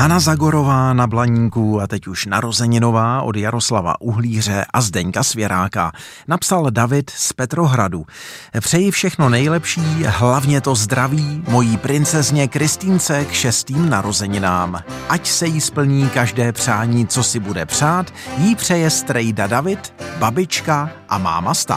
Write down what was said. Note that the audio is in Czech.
Hana Zagorová na Blaníku a teď už narozeninová od Jaroslava Uhlíře a Zdeňka Svěráka. Napsal David z Petrohradu. Přeji všechno nejlepší, hlavně to zdraví, mojí princezně Kristýnce k 6. narozeninám. Ať se jí splní každé přání, co si bude přát, jí přeje strejda David, babička a máma Stá.